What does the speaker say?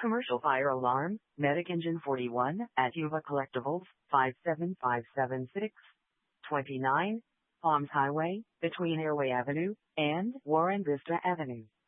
Commercial fire alarm, Medic Engine 41, at Yuba Collectibles, 57576, 29, Palms Highway, between Airway Avenue and Warren Vista Avenue.